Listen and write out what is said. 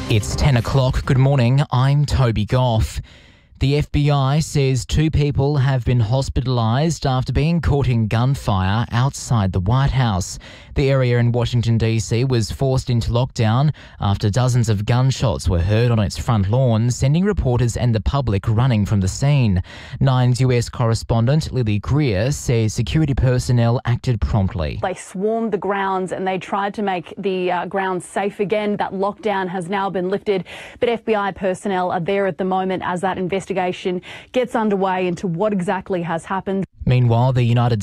It's 10 o'clock. Good morning. I'm Toby Goff. The FBI says 2 people have been hospitalised after being caught in gunfire outside the White House. The area in Washington, D.C. was forced into lockdown after dozens of gunshots were heard on its front lawn, sending reporters and the public running from the scene. Nine's US correspondent Lily Greer says security personnel acted promptly. They swarmed the grounds and they tried to make the grounds safe again. That lockdown has now been lifted, but FBI personnel are there at the moment as that investigation gets underway into what exactly has happened. Meanwhile, the United